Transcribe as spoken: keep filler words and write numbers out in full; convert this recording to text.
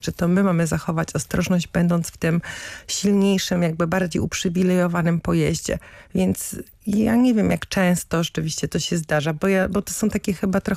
że to my mamy zachować ostrożność, będąc w tym silniejszym, jakby bardziej uprzywilejowanym pojeździe. Więc ja nie wiem, jak często rzeczywiście to się zdarza, bo, ja, bo to są takie chyba trochę